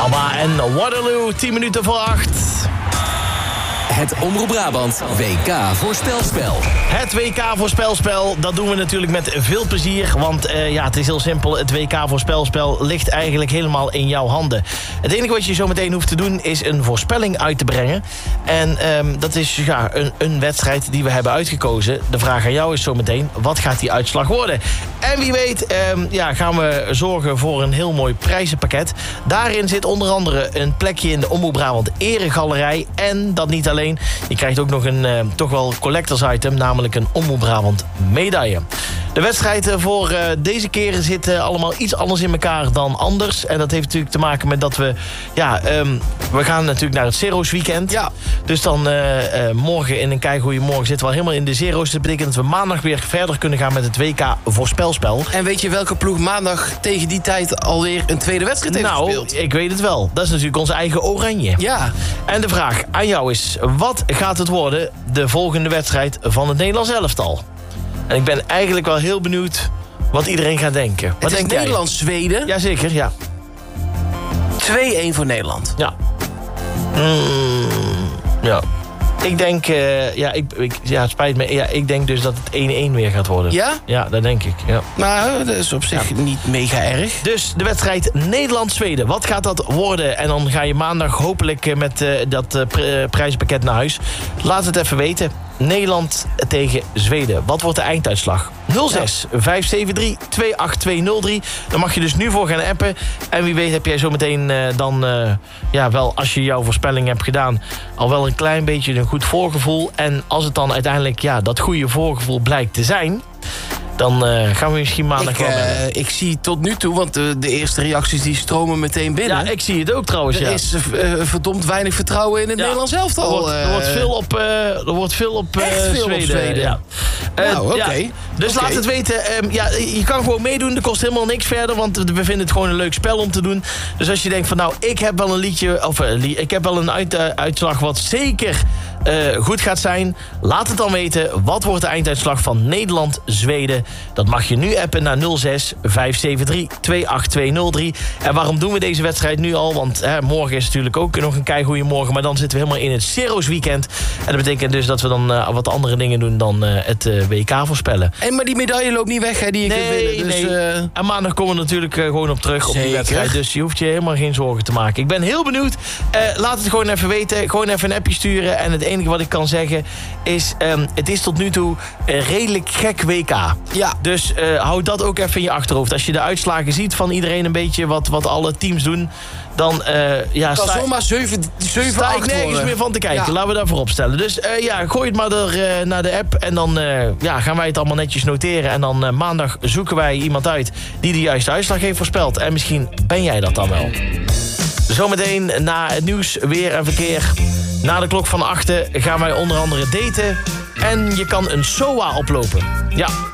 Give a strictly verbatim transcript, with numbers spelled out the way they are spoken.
ABBA en Waterloo, tien minuten voor acht. Het Omroep Brabant W K voorspelspel. Het W K voorspelspel, dat doen we natuurlijk met veel plezier. Want uh, ja, het is heel simpel. Het W K voorspelspel ligt eigenlijk helemaal in jouw handen. Het enige wat je zo meteen hoeft te doen is een voorspelling uit te brengen. En um, dat is ja, een, een wedstrijd die we hebben uitgekozen. De vraag aan jou is zo meteen, wat gaat die uitslag worden? En wie weet um, ja, gaan we zorgen voor een heel mooi prijzenpakket. Daarin zit onder andere een plekje in de Omroep Brabant Eregalerij. En dat niet alleen. Je krijgt ook nog een uh, toch wel collectors item, namelijk een Omroep Brabant medaille. De wedstrijd voor uh, deze keren zit uh, allemaal iets anders in elkaar dan anders. En dat heeft natuurlijk te maken met dat we... Ja, um, we gaan natuurlijk naar het Zero's weekend. Ja. Dus dan uh, uh, morgen in een keigoeie morgen zitten we al helemaal in de Zero's. Dat betekent dat we maandag weer verder kunnen gaan met het W K voorspelspel. En weet je welke ploeg maandag tegen die tijd alweer een tweede wedstrijd heeft nou, gespeeld? Nou, ik weet het wel. Dat is natuurlijk onze eigen Oranje. Ja. En de vraag aan jou is, wat gaat het worden de volgende wedstrijd van het Nederlands elftal? En ik ben eigenlijk wel heel benieuwd wat iedereen gaat denken. Wat het is denk jij? Nederland-Zweden. Jazeker, ja. twee-een voor Nederland. Ja. Mm, ja. Ik denk, uh, ja, ik, ik, ja, het spijt me. Ja, ik denk dus dat het één-één weer gaat worden. Ja? Ja, dat denk ik. Ja. Nou, dat is op zich ja. niet mega erg. Dus de wedstrijd Nederland-Zweden. Wat gaat dat worden? En dan ga je maandag hopelijk met uh, dat uh, pr- prijzenpakket naar huis. Laat het even weten. Nederland tegen Zweden. Wat wordt de einduitslag? nul zes vijf zeven drie twee acht twee nul drie. Daar mag je dus nu voor gaan appen. En wie weet heb jij zo meteen uh, dan... Uh, ja, wel, als je jouw voorspelling hebt gedaan... al wel een klein beetje een goed voorgevoel. En als het dan uiteindelijk ja, dat goede voorgevoel blijkt te zijn... dan uh, gaan we misschien maandag... Ik, uh, ik zie tot nu toe, want de, de eerste reacties die stromen meteen binnen. Ja, ik zie het ook trouwens, Er ja. is uh, verdomd weinig vertrouwen in het ja. Nederlands elftal. Er wordt, er wordt veel op, uh, er wordt veel op uh, veel Zweden. Op Zweden. Ja. Uh, nou, oké. Okay. Ja. Dus okay. laat het weten. Um, ja, je kan gewoon meedoen. Er kost helemaal niks verder, want we vinden het gewoon een leuk spel om te doen. Dus als je denkt van nou, ik heb wel een liedje... of uh, ik heb wel een uit, uh, uitslag wat zeker... Uh, goed gaat zijn. Laat het dan weten. Wat wordt de einduitslag van Nederland-Zweden? Dat mag je nu appen naar nul zes vijf zeven drie twee acht twee nul drie. En waarom doen we deze wedstrijd nu al? Want hè, morgen is natuurlijk ook nog een keigoeie morgen. Maar dan zitten we helemaal in het Zero's weekend. En dat betekent dus dat we dan uh, wat andere dingen doen dan uh, het uh, W K voorspellen. En maar die medaille loopt niet weg, hè? Die je nee, kunt winnen. Dus, nee. Uh... En maandag komen we natuurlijk uh, gewoon op terug. Zeker. Op die wedstrijd. Dus je hoeft je helemaal geen zorgen te maken. Ik ben heel benieuwd. Uh, laat het gewoon even weten. Gewoon even een appje sturen. En het enige wat ik kan zeggen is... Um, het is tot nu toe een redelijk gek W K. Ja. Dus uh, houd dat ook even in je achterhoofd. Als je de uitslagen ziet van iedereen een beetje... wat, wat alle teams doen... dan uh, ja, kan sta, zomaar zeven, zeven, sta ik nergens worden. meer van te kijken. Ja. Laten we daarvoor opstellen. Dus uh, ja, gooi het maar er, uh, naar de app. En dan uh, ja, gaan wij het allemaal netjes noteren. En dan uh, maandag zoeken wij iemand uit... die de juiste uitslag heeft voorspeld. En misschien ben jij dat dan wel. Zometeen na het nieuws, weer en verkeer. Na de klok van achten gaan wij onder andere daten. En je kan een S O A oplopen. Ja,